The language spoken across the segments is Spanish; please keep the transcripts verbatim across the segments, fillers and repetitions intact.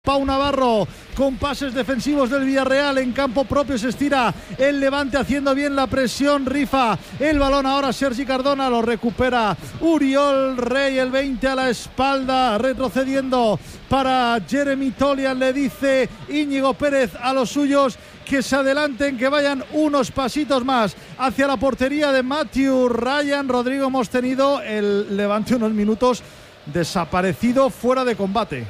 Pau Navarro con pases defensivos del Villarreal. En campo propio se estira el Levante haciendo bien la presión, rifa el balón ahora Sergi Cardona, lo recupera Uriol Rey, el veinte a la espalda, retrocediendo para Jeremy Tolian. Le dice Íñigo Pérez a los suyos que se adelanten, que vayan unos pasitos más hacia la portería de Matthew Ryan. Rodrigo, hemos tenido el Levante unos minutos desaparecido, fuera de combate.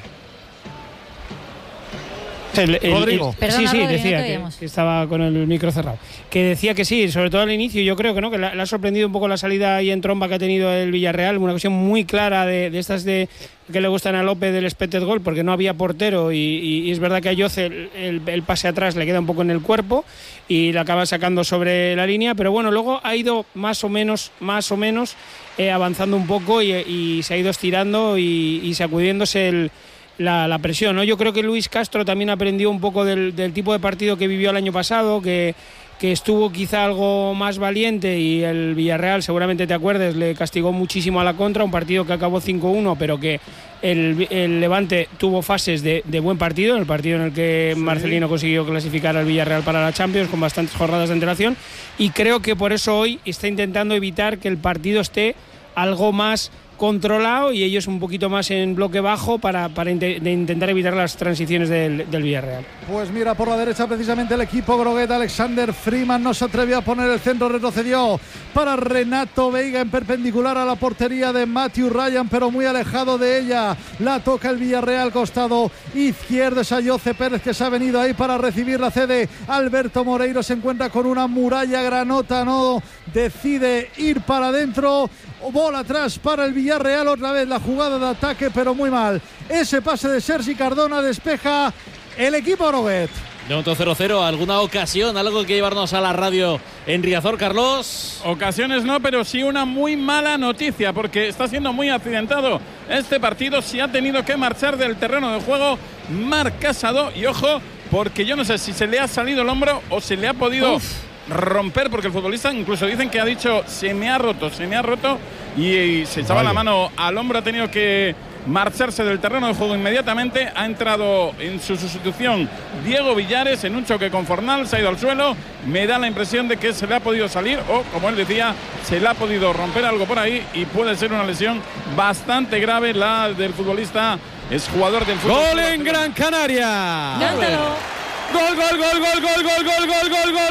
El, el, Rodrigo. El, Perdona, sí, sí, Rodri, decía no que, que estaba con el micro cerrado. Que decía que sí, sobre todo al inicio, yo creo que no, que le ha sorprendido un poco la salida ahí en tromba que ha tenido el Villarreal, una ocasión muy clara de, de estas de que le gustan a López del expected goal, porque no había portero y, y, y es verdad que a Yoce el, el, el pase atrás le queda un poco en el cuerpo y la acaba sacando sobre la línea, pero bueno, luego ha ido más o menos, más o menos eh, avanzando un poco y, y se ha ido estirando y, y sacudiéndose el La, la presión, ¿no? Yo creo que Luis Castro también aprendió un poco del, del tipo de partido que vivió el año pasado, que, que estuvo quizá algo más valiente y el Villarreal, seguramente te acuerdes, le castigó muchísimo a la contra, un partido que acabó cinco uno, pero que el, el Levante tuvo fases de, de buen partido, el partido en el que sí. Marcelino consiguió clasificar al Villarreal para la Champions con bastantes jornadas de antelación, y creo que por eso hoy está intentando evitar que el partido esté algo más controlado y ellos un poquito más en bloque bajo para, para int- de intentar evitar las transiciones del, del Villarreal. Pues mira, por la derecha precisamente el equipo Groguet. Alexander Freeman no se atrevió a poner el centro, retrocedió para Renato Veiga en perpendicular a la portería de Matthew Ryan, pero muy alejado de ella. La toca el Villarreal, costado izquierdo, es Ayoce Pérez que se ha venido ahí para recibir, la cede Alberto Moreiro, se encuentra con una muralla granota, no decide ir para adentro, bola atrás para el Villarreal, otra vez la jugada de ataque, pero muy mal. Ese pase de Sergi Cardona, despeja el equipo Groguet. De momento cero cero, ¿alguna ocasión, algo que llevarnos a la radio en Riazor, Carlos? Ocasiones no, pero sí una muy mala noticia, porque está siendo muy accidentado este partido. Si ha tenido que marchar del terreno de juego Marc Casado, y ojo, porque yo no sé si se le ha salido el hombro o se le ha podido Uf. romper, porque el futbolista incluso dicen que ha dicho se me ha roto, se me ha roto y, y se echaba vale. la mano al hombro, ha tenido que marcharse del terreno de juego inmediatamente. Ha entrado en su sustitución Diego Villares en un choque con Fornal, se ha ido al suelo. Me da la impresión de que se le ha podido salir, o como él decía, se le ha podido romper algo por ahí y puede ser una lesión bastante grave la del futbolista, es jugador del fútbol. ¡Gol en Gran Canaria! ¡Cántalo! ¡Gol, gol, gol, gol, gol, gol, gol, gol, gol, gol!